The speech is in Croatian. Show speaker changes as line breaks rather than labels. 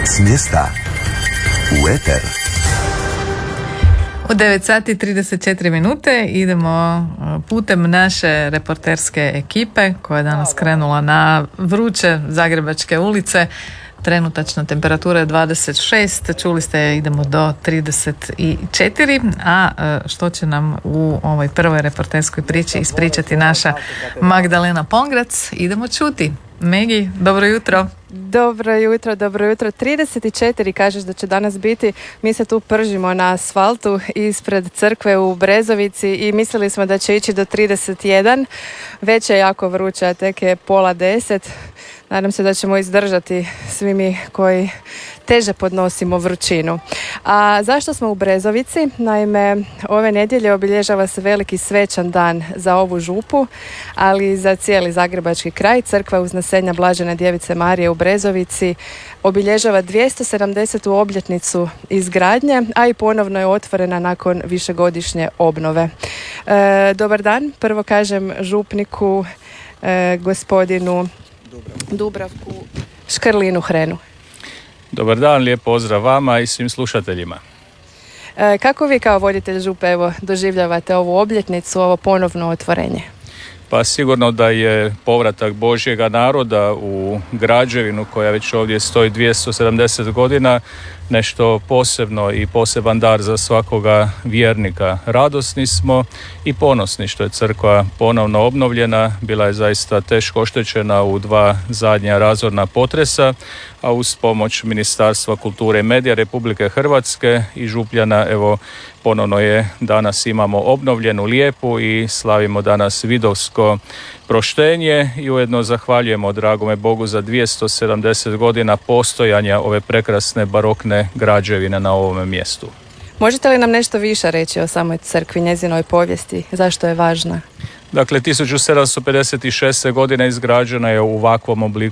S mjesta u eter.
U 9 sati 34 minute idemo putem naše reporterske ekipe koja je danas krenula na vruće zagrebačke ulice. Trenutačna temperatura je 26, čuli ste idemo do 34, a što će nam u ovoj prvoj reporterskoj priči ispričati naša Magdalena Pongrac, idemo čuti. Megi, dobro jutro.
Dobro jutro. 34 kažeš da će danas biti. Mi se tu pržimo na asfaltu ispred crkve u Brezovici i mislili smo da će ići do 31. Već je jako vruće, tek je 9:30. Nadam se da ćemo izdržati svi mi koji teže podnosimo vrućinu. A zašto smo u Brezovici? Naime, ove nedjelje obilježava se veliki svečan dan za ovu župu, ali i za cijeli zagrebački kraj. Crkva Uznesenja Blažene Djevice Marije u Brezovici obilježava 270. obljetnicu izgradnje, a i ponovno je otvorena nakon višegodišnje obnove. Dobar dan, prvo kažem župniku gospodinu Dubravku Škrlinu Hrenu.
Dobar dan, lijep pozdrav vama i svim slušateljima.
Kako vi kao voditelj župe doživljavate ovu obljetnicu, ovo ponovno otvorenje?
Pa sigurno da je povratak Božjega naroda u građevinu koja već ovdje stoji 270 godina nešto posebno i poseban dar za svakoga vjernika. Radosni smo i ponosni što je crkva ponovno obnovljena. Bila je zaista teško oštećena u 2 zadnja razorna potresa, a uz pomoć Ministarstva kulture i medija Republike Hrvatske i župljana, evo, ponovno je danas imamo obnovljenu, lijepu i slavimo danas vidovsko proštenje i ujedno zahvaljujemo dragome Bogu za 270 godina postojanja ove prekrasne barokne građevine na ovome mjestu.
Možete li nam nešto više reći o samoj crkvi, njezinoj povijesti, zašto je važna?
Dakle, 1756. godine izgrađena je u ovakvom obliku